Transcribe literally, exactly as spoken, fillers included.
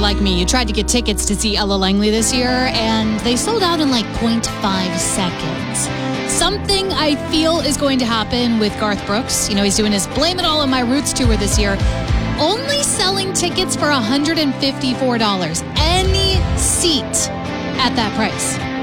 like me, you tried to get tickets to see Ella Langley this year, and they sold out in like zero point five seconds. Something I feel is going to happen with Garth Brooks. You know, he's doing his Blame It All on My Roots tour this year, only selling tickets for one hundred fifty-four dollars. Any seat at that price.